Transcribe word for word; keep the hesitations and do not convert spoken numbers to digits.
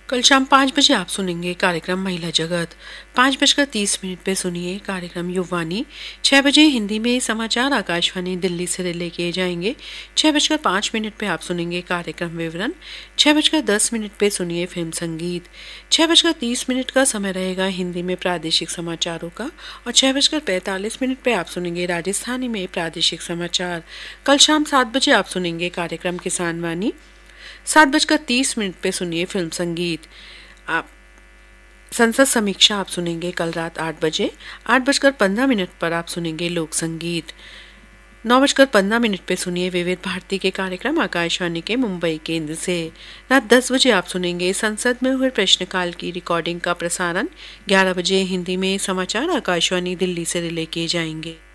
कल शाम पाँच बजे आप सुनेंगे कार्यक्रम महिला जगत। पाँच बजकर तीस मिनट पे सुनिए कार्यक्रम युवानी। छः बजे हिंदी में समाचार आकाशवाणी दिल्ली से रिले किए जाएंगे। छः बजकर पाँच मिनट पे आप सुनेंगे कार्यक्रम विवरण। छः बजकर दस मिनट पे सुनिए फिल्म संगीत। छः बजकर तीस मिनट का समय रहेगा हिंदी में प्रादेशिक समाचारों का और छः बजकर पैंतालीस मिनट पे आप सुनेंगे राजस्थानी में प्रादेशिक समाचार। कल शाम सात बजे आप सुनेंगे कार्यक्रम किसान वाणी। सात बजकर तीस मिनट पे सुनिए फिल्म संगीत। आप संसद समीक्षा आप सुनेंगे कल रात आठ बजे। आठ बजकर पंद्रह मिनट पर आप सुनेंगे लोक संगीत। नौ बजकर पंद्रह मिनट पे सुनिए विविध भारती के कार्यक्रम आकाशवाणी के मुंबई केंद्र से। रात दस बजे आप सुनेंगे संसद में हुए प्रश्नकाल की रिकॉर्डिंग का प्रसारण। ग्यारह बजे हिंदी में समाचार आकाशवाणी दिल्ली से रिले किए जाएंगे।